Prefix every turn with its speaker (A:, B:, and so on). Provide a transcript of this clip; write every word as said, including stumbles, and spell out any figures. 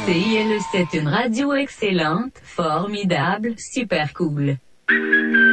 A: C I L E, c'est une radio excellente, formidable, super cool.